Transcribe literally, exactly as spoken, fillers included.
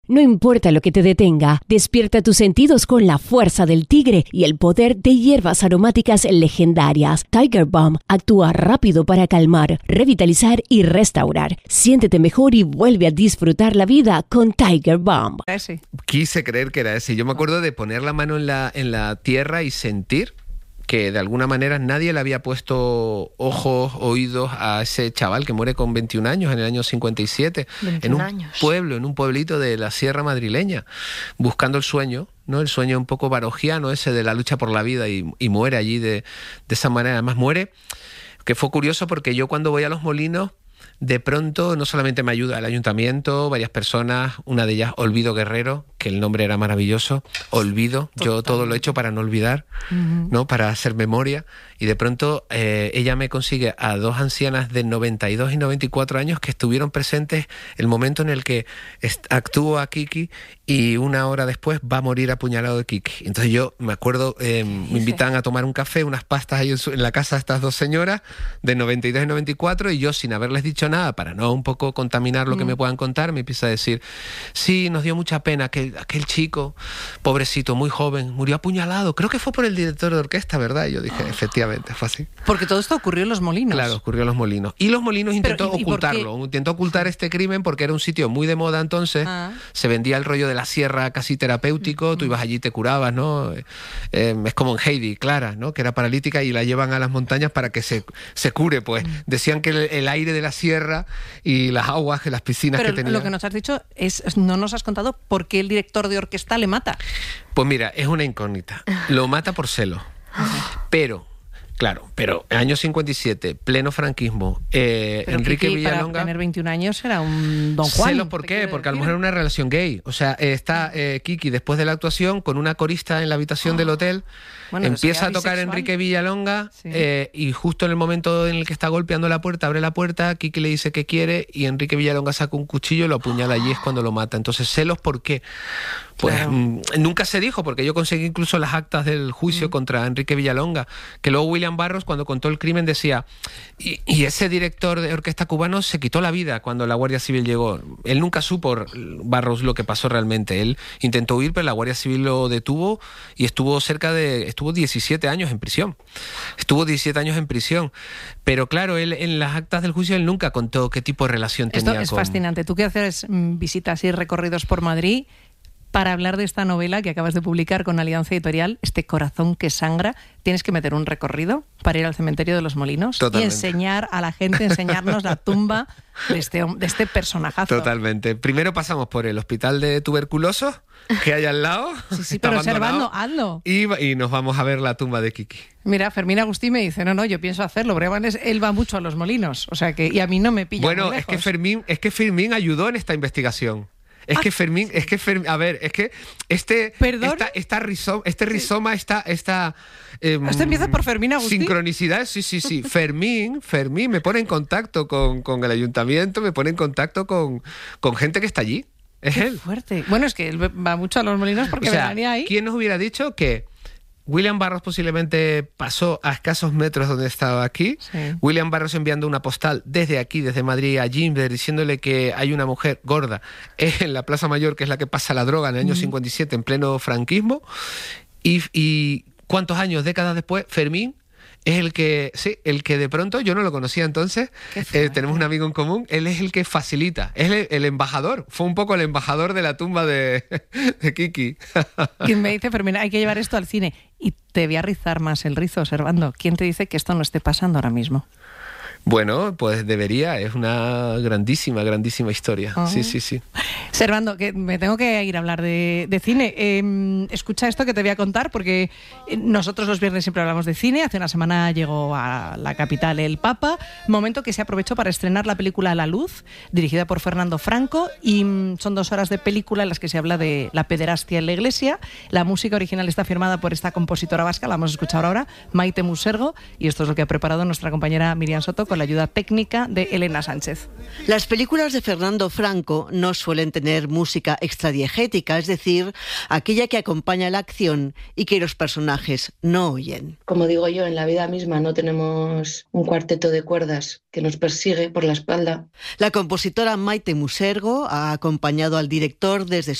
No importa lo que te detenga, despierta tus sentidos con la fuerza del tigre y el poder de hierbas aromáticas legendarias. Tiger Balm actúa rápido para calmar, revitalizar y restaurar. Siéntete mejor y vuelve a disfrutar la vida con Tiger Balm. Ese. Quise creer que era ese. Yo me acuerdo de poner la mano en la, en la tierra y sentir que de alguna manera nadie le había puesto ojos, oídos a ese chaval que muere con veintiún años en el año cincuenta y siete, en un años. pueblo, en un pueblito de la sierra madrileña, buscando el sueño, ¿no? El sueño un poco barogiano ese de la lucha por la vida, y, y muere allí de, de esa manera. Además muere, que fue curioso porque yo cuando voy a Los Molinos, de pronto no solamente me ayuda el ayuntamiento, varias personas, una de ellas Olvido Guerrero, que el nombre era maravilloso, Olvido, yo Totalmente. Todo lo he hecho para no olvidar, uh-huh. ¿no? Para hacer memoria, y de pronto eh, ella me consigue a dos ancianas de noventa y dos y noventa y cuatro años que estuvieron presentes el momento en el que est- actúa Kiki y una hora después va a morir apuñalado de Kiki. Entonces yo me acuerdo, eh, me invitan a tomar un café, unas pastas ahí en, su, en la casa de estas dos señoras de noventa y dos y noventa y cuatro, y yo sin haberles dicho nada, para no un poco contaminar lo mm. que me puedan contar, me empieza a decir, sí, nos dio mucha pena que aquel chico, pobrecito, muy joven, murió apuñalado. Creo que fue por el director de orquesta, ¿verdad? Y yo dije, oh. efectivamente, fue así. Porque todo esto ocurrió en Los Molinos. Claro, ocurrió en Los Molinos. Y Los Molinos intentó Pero, ¿y, ocultarlo, y intentó ocultar este crimen porque era un sitio muy de moda entonces, ah. se vendía el rollo de la sierra casi terapéutico, mm. tú ibas allí y te curabas, ¿no? Eh, es como en Heidi, Clara, ¿no? Que era paralítica y la llevan a las montañas para que se, se cure, pues. Mm. Decían que el, el aire de la sierra y las aguas, que las piscinas Pero que tenía. Lo que nos has dicho es, no nos has contado por qué el director de orquesta le mata. Pues mira, es una incógnita. Lo mata por celo. Pero, claro, pero en el año cincuenta y siete, pleno franquismo, eh, Enrique Kiki, Villalonga... para tener veintiún años era un don Juan. ¿Celos por qué? Porque a lo mejor era una relación gay. O sea, está eh, Kiki después de la actuación con una corista en la habitación oh. del hotel. Bueno, empieza a tocar bisexual. Enrique Villalonga sí. eh, y justo en el momento en el que está golpeando la puerta, abre la puerta, Kiki le dice que quiere y Enrique Villalonga saca un cuchillo y lo apuñala allí, es cuando lo mata. Entonces, ¿celos por qué? Pues claro. mmm, nunca se dijo, porque yo conseguí incluso las actas del juicio mm. contra Enrique Villalonga, que luego William Barros, cuando contó el crimen, decía, y, y ese director de orquesta cubano se quitó la vida cuando la Guardia Civil llegó. Él nunca supo, Barros, lo que pasó realmente. Él intentó huir, pero la Guardia Civil lo detuvo y estuvo cerca de... estuvo diecisiete años en prisión. Estuvo diecisiete años en prisión. Pero claro, él en las actas del juicio él nunca contó qué tipo de relación Esto tenía es con... fascinante. Tú que haces visitas y recorridos por Madrid para hablar de esta novela que acabas de publicar con Alianza Editorial, Este corazón que sangra, tienes que meter un recorrido para ir al cementerio de Los Molinos. Totalmente. Y enseñar a la gente, enseñarnos la tumba de este, de este personajazo. Totalmente. Primero pasamos por el hospital de tuberculosos que hay al lado. Sí, sí, pero Servando, hazlo. Y, y nos vamos a ver la tumba de Kiki. Mira, Fermín Agustín me dice, no, no, yo pienso hacerlo, porque además él va mucho a Los Molinos, o sea que, y a mí no me pilla Bueno, muy es lejos. que Fermín, es que Fermín ayudó en esta investigación. Es ah, que Fermín, sí. es que Fermín, a ver, es que este, esta, esta rizoma, este rizoma, esta, esta eh, esto empieza por Fermín Agustín. Sincronicidad, sí, sí, sí. Fermín, Fermín me pone en contacto con, con el ayuntamiento, me pone en contacto con, con gente que está allí. Es Qué él. Fuerte. Bueno, es que él va mucho a Los Molinos porque o sea, venía ahí. ¿Quién nos hubiera dicho que William Barros posiblemente pasó a escasos metros donde estaba aquí? Sí. William Barros enviando una postal desde aquí, desde Madrid, a Gimbert, diciéndole que hay una mujer gorda en la Plaza Mayor, que es la que pasa la droga en el año mm. cincuenta y siete, en pleno franquismo. Y, y ¿cuántos años, décadas después, Fermín es el que, sí, el que de pronto, yo no lo conocía entonces, eh, tenemos un amigo en común, él es el que facilita, es el, el embajador, fue un poco el embajador de la tumba de, de Kiki. Y me dice, Fermín, hay que llevar esto al cine. Y te voy a rizar más el rizo, Servando. ¿Quién te dice que esto no esté pasando ahora mismo? Bueno, pues debería, es una grandísima, grandísima historia. Uh-huh. Sí, sí, sí. Servando, que me tengo que ir a hablar de, de cine. Eh, escucha esto que te voy a contar, porque nosotros los viernes siempre hablamos de cine. Hace una semana llegó a la capital el Papa, momento que se aprovechó para estrenar la película La Luz, dirigida por Fernando Franco, y son dos horas de película en las que se habla de la pederastia en la Iglesia. La música original está firmada por esta compositora vasca, la vamos a escuchar ahora, Maite Musergo, y esto es lo que ha preparado nuestra compañera Miriam Soto con la ayuda técnica de Elena Sánchez. Las películas de Fernando Franco no suelen tener música extradiegética, es decir, aquella que acompaña la acción y que los personajes no oyen. Como digo yo, en la vida misma no tenemos un cuarteto de cuerdas que nos persigue por la espalda. La compositora Maite Musergo ha acompañado al director desde